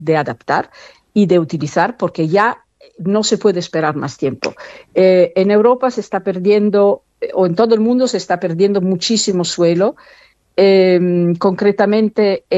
de adaptar y de utilizar, porque ya no se puede esperar más tiempo. En Europa se está perdiendo, o en todo el mundo se está perdiendo muchísimo suelo, concretamente